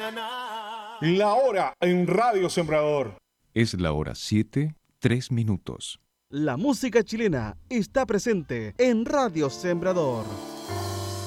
La hora en Radio Sembrador. Es la hora 7:03. La música chilena está presente en Radio Sembrador.